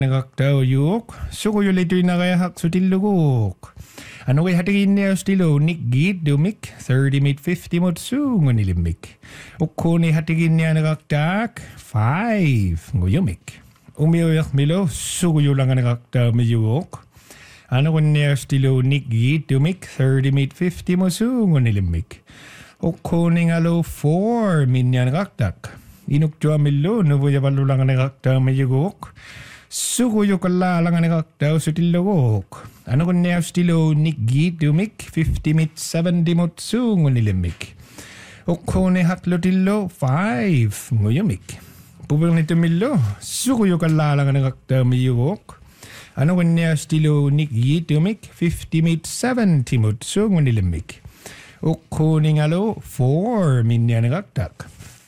Nagaktaw yuk, suko yung lito na kaya hak sutilugok. Ano kay hatigin niya stilo nik git dumik, 30 mid 50 mod su ngunilimik. Uko ni hatigin niya nagaktak, 5 nguyumik. Umiyak milo, suko yung lang nagaktaw miyuk. Ano kung niya stilo nik git dumik, 30 mid 50 mod su ngunilimik. Uko ni ngalo 4 min niya nagaktak. Inukjua milo, nubuya palo lang nagaktaw miyuk. Suko yung kalalang nagaktaw sa tilogok. Ano kung niya stilo nik git dumik, 50 mit 70 mot su ngunilimik. Uko ni haklo tilo, 5 nguyumik. Pupil nito milo, suko yung kalalang nagaktaw miyuk. Ano kung niya stilo nik git dumik, 50 mit 70 mot su ngunilimik. Uko ni ngalo, 4 min niya nagaktak.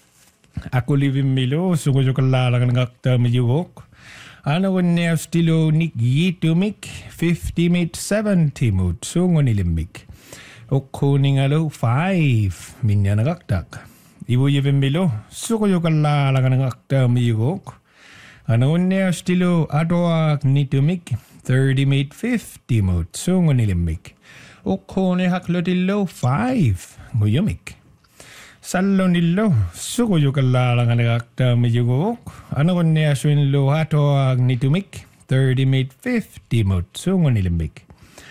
Ako living milo, suko yung kalalang nagaktaw miyuk. Ano kung niya stilo nik yitumik, 50 mit 70 mut sungunilimik. Uko ni ngalo 5 minya nagaktak. Ibu yevin milo, suko yung kalalang nagaktak miyuk. Ano kung niya stilo atoak nitumik, 30 mit 50 mut sungunilimik. Uko ni haklotilo 5 nguyumik. Sallo nilo, suko yung kalalang nagaktaw miyuk. Ano kung niya swinlo hato ang nitumik, 30 mit 50 mot sungunilimik.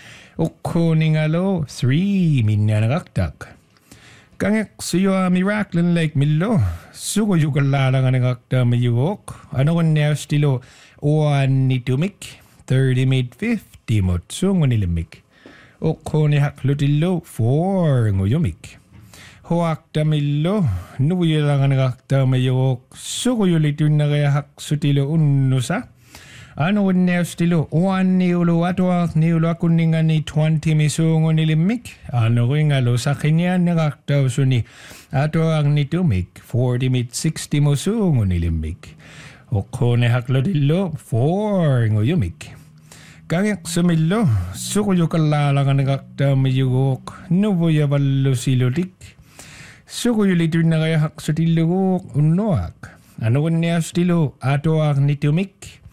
Uko ni ngalo, 3 minya nagaktak. Kangek suyo miracle like milo, suko yung kalalang nagaktaw miyuk. Ano kung niya stilo 1 nitumik, 30 mit 50 mot sungunilimik. Uko ni haklutilo, 4 nguyumik. Huwag tamilo, nubuyo lang nagakta mayok, suko yung lito na kaya hak sutilo unusa. Ano kung niya stilo, 1 niulo atwak niulo ako nga ni 20 misungo nilimik. Ano ko yung alo sa kanya nagakta suni atwak nitumik, 40 mit 60 musungo nilimik. Oko ni haklo dilo, 4 nguyumik. Kagak sumilo, suko yung kalalang nagakta mayok, nubuyo balo silulik. Suko yung lito na kaya hak sa tilogok unoak. Ano kung niya stilo atoak nitumik,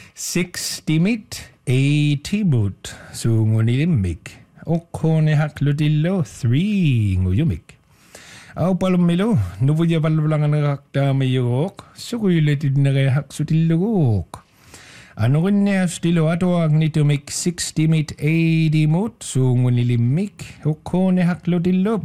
60 mit 80 boot sungunilimik. Oko ni hak lutilo 3 nguyumik. Aw palumilo, nubuya palulang nagakta mayok, suko yung lito na kaya hak sa tilogok. Ano kung niya stilo atoak nitumik, 60 mit 80 mot sungunilimik. Oko ni hak lutilo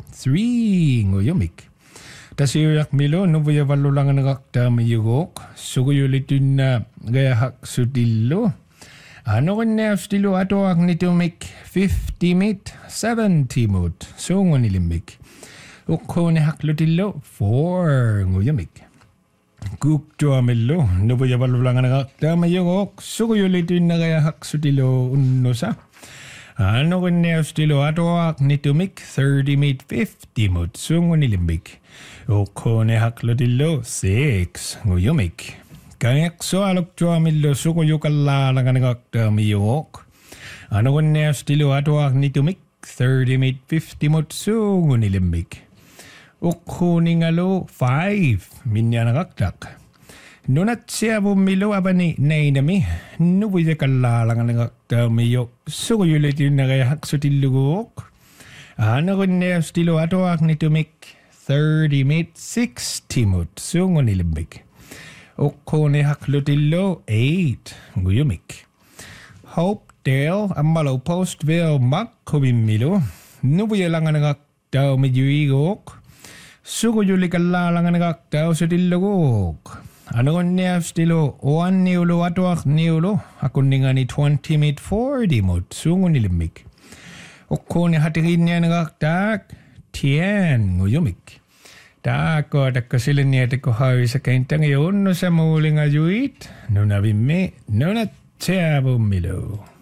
3 nguyumik. Tasiyak milo, nubuya palulang nagakta mayok, suko yung lito na kaya hak sa tilo. Ano kung niya stilo atoak nitumik, 50 mit 70 mot sungunilimik. Oko ni hak lutilo 4 nguyumik. Kukjua milo, nubuya palulang nagakta mayok, suko yung lito na kaya hak sa tilo unusa. Ano kung niya stilo atoak nitumik, 30 mit 50 mot sungunilimik. Oko ni hak lutilo 6 nguyumik. Kangek so alokjua milo, suko yung kalalang nagakta mayok. Ano kung niya stilo atoak nitumik, 30 mit 50 mot sungunilimik. Uko ni ngalo 5 minya nagaktak. Nunat siya bumilo aba ni nainami. Nubuya kalalang nagakta mayok. Suko yung lito na kaya hak sa tilugok. Ano kung niya stilo atoak nitumik, 30 mit 60 mot sungunilimik. Uko ni hak lutilo 8 nguyumik. Hope Dale amalo postville mak kubimilo. Nubuya lang nagakta mayuigok. Suko yung likalalang nagaktaw sa tilogok. Ano kung niya stilo 1 niulo atwak niulo. Ako nga ni 20 mit 40 mot sungunilimik. Uko ni hatikin niya nagaktak 10 nguyumik. Tako sila niya tako hawi sa kaintang yun no sa muling ajuit. No nabimi no na siya bumilo.